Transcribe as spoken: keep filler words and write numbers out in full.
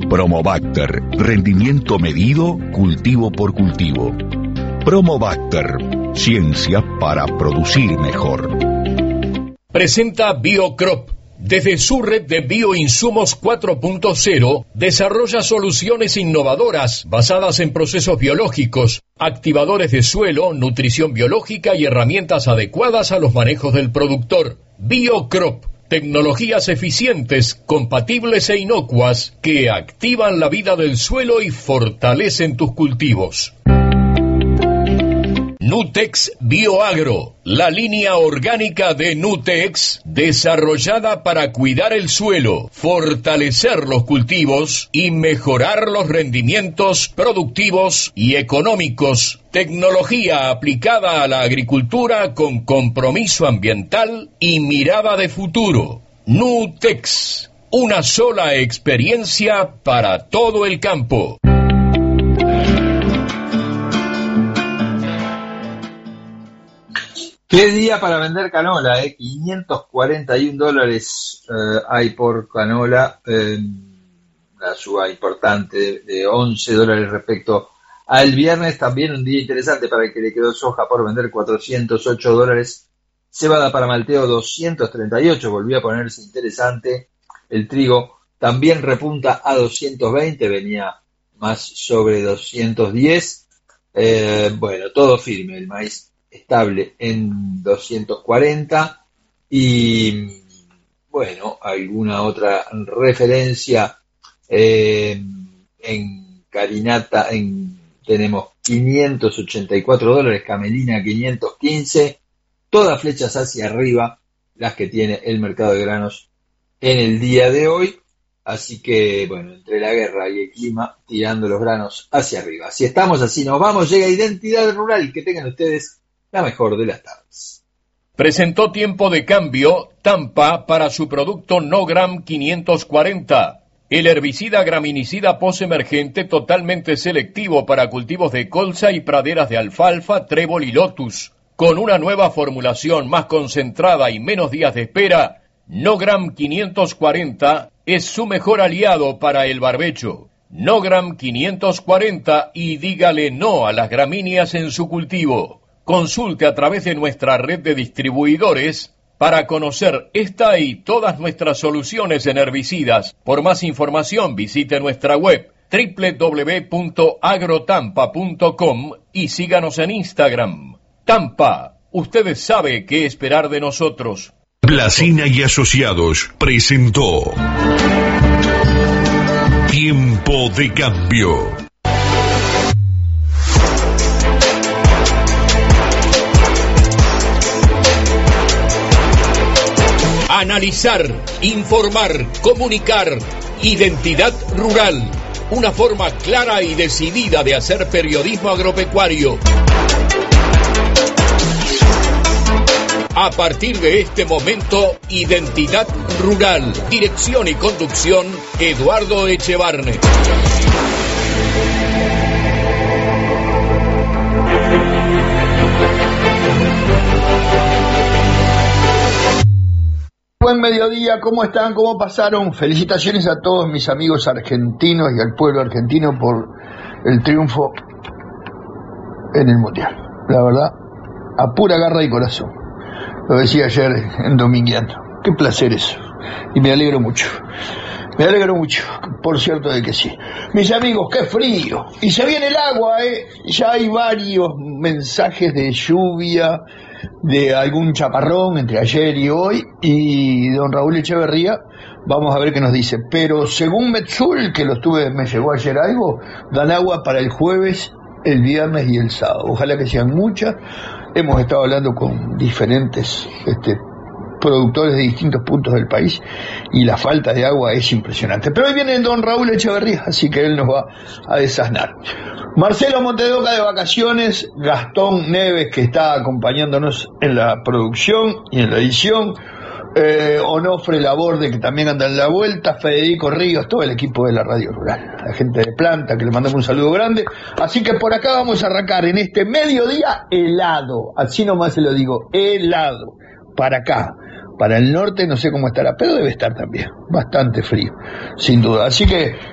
Promobacter, rendimiento medido, cultivo por cultivo. Promobacter, ciencia para producir mejor. Presenta Biocrop. Desde su red de bioinsumos cuatro punto cero, desarrolla soluciones innovadoras basadas en procesos biológicos, activadores de suelo, nutrición biológica y herramientas adecuadas a los manejos del productor. Biocrop, tecnologías eficientes, compatibles e inocuas que activan la vida del suelo y fortalecen tus cultivos. Nutex Bioagro, la línea orgánica de Nutex, desarrollada para cuidar el suelo, fortalecer los cultivos y mejorar los rendimientos productivos y económicos. Tecnología aplicada a la agricultura con compromiso ambiental y mirada de futuro. Nutex, una sola experiencia para todo el campo. Qué día para vender canola, eh. quinientos cuarenta y un dólares eh, hay por canola, eh, una suba importante de, de once dólares respecto al viernes. También un día interesante para el que le quedó soja por vender, cuatrocientos ocho dólares. Cebada para malteo, doscientos treinta y ocho, volvió a ponerse interesante. El trigo también repunta a doscientos veinte, venía más sobre doscientos diez. Eh, bueno, todo firme, el maíz estable en doscientos cuarenta y bueno, alguna otra referencia eh, en carinata en, tenemos quinientos ochenta y cuatro dólares, camelina quinientos quince, todas flechas hacia arriba las que tiene el mercado de granos en el día de hoy, así que bueno, entre la guerra y el clima, tirando los granos hacia arriba. Si estamos así nos vamos, llega Identidad Rural, que tengan ustedes la mejor de las tardes. Presentó Tiempo de Cambio Tampa para su producto Nogram quinientos cuarenta, el herbicida graminicida posemergente totalmente selectivo para cultivos de colza y praderas de alfalfa, trébol y lotus. Con una nueva formulación más concentrada y menos días de espera, Nogram quinientos cuarenta es su mejor aliado para el barbecho. Nogram quinientos cuarenta y dígale no a las gramíneas en su cultivo. Consulte a través de nuestra red de distribuidores para conocer esta y todas nuestras soluciones en herbicidas. Por más información visite nuestra web doble u doble u doble u punto agrotampa punto com y síganos en Instagram. Tampa, usted sabe qué esperar de nosotros. Blasina y Asociados presentó Tiempo de Cambio. Analizar, informar, comunicar. Identidad Rural. Una forma clara y decidida de hacer periodismo agropecuario. A partir de este momento, Identidad Rural. Dirección y conducción, Eduardo Echevarne. Buen mediodía, ¿cómo están? ¿Cómo pasaron? Felicitaciones a todos mis amigos argentinos y al pueblo argentino por el triunfo en el Mundial. La verdad, a pura garra y corazón. Lo decía ayer en Dominguiano. Qué placer eso. Y me alegro mucho. Me alegro mucho, por cierto de que sí. Mis amigos, qué frío. Y se viene el agua, ¿eh? Ya hay varios mensajes de lluvia, de algún chaparrón entre ayer y hoy, y don Raúl Echeverría, vamos a ver qué nos dice. Pero según Metzul, que lo estuve, me llegó ayer algo, dan agua para el jueves, el viernes y el sábado. Ojalá que sean muchas. Hemos estado hablando con diferentes este, productores de distintos puntos del país y la falta de agua es impresionante. Pero hoy viene don Raúl Echeverría, así que él nos va a desasnar. Marcelo Montedoca de vacaciones, Gastón Neves, que está acompañándonos en la producción y en la edición, eh, Onofre Laborde, que también anda en la vuelta, Federico Ríos, todo el equipo de la Radio Rural, la gente de planta, que le mandamos un saludo grande. Así que por acá vamos a arrancar en este mediodía helado, así nomás se lo digo, helado, para acá. Para el norte no sé cómo estará, pero debe estar también bastante frío, sin duda. Así que